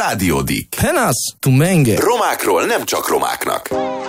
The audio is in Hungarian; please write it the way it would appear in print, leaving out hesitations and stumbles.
Rádió Dick. Penas, tu menge. Romákról nem csak romáknak.